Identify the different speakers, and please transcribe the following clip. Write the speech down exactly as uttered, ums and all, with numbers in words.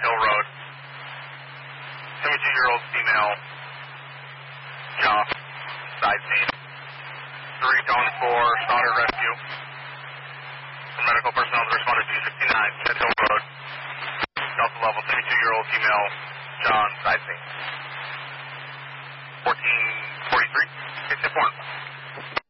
Speaker 1: Hill Road. seventy-two-year-old female, jaw, side scene. three Dawn four, starter rescue. For medical personnel to respond to two sixty-nine, Ted Hill Road. Delta level, seventy-two-year-old female, John, side scene. fourteen forty-three, it's important.